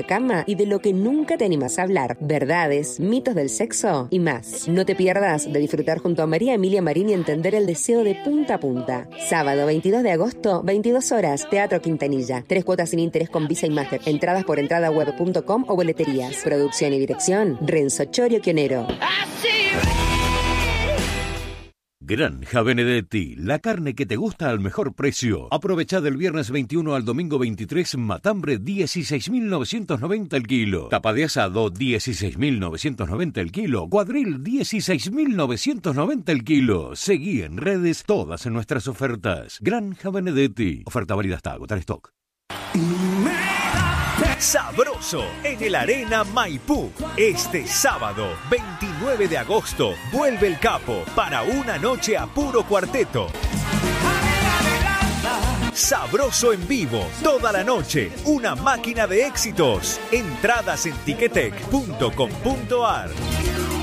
cama y de lo que nunca te animas a hablar, verdades, mitos del sexo y más. No te pierdas de disfrutar junto a María Emilia Marín y entender el deseo de punta a punta. Sábado 22 de agosto, 22 horas, Teatro Quintanilla. 3 cuotas sin interés con Visa y Master. Entradas por entradaweb.com o boleterías. Producción y dirección, Renzo Chorio Quionero. Granja Benedetti, la carne que te gusta al mejor precio. Aprovecha del viernes 21 al domingo 23, matambre 16.990 el kilo. Tapa de asado 16.990 el kilo. Cuadril 16.990 el kilo. Seguí en redes todas nuestras ofertas. Granja Benedetti. Oferta válida hasta agotar stock. Sabroso en el Arena Maipú. Este sábado 29 de agosto vuelve el Capo para una noche a puro cuarteto. Sabroso en vivo toda la noche, una máquina de éxitos. Entradas en ticketek.com.ar.